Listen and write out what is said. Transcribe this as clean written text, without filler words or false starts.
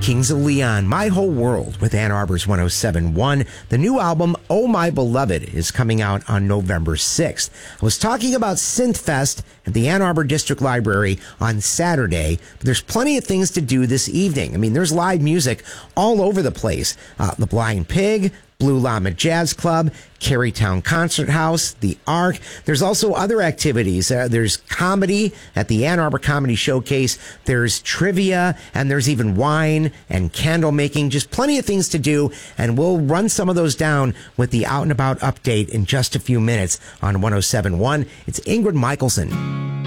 Kings of Leon, My Whole World with Ann Arbor's 107.1. The new album, Oh My Beloved, is coming out on November 6th. I was talking about Synthfest at the Ann Arbor District Library on Saturday, but there's plenty of things to do this evening. I mean, there's live music all over the place. The Blind Pig, Blue Llama Jazz Club, Carytown Concert House, the Ark. There's also other activities. There's comedy at the Ann Arbor Comedy Showcase. There's trivia, and there's even wine and candle making. Just plenty of things to do, and we'll run some of those down with the Out and About update in just a few minutes on 107.1. It's Ingrid Michaelson.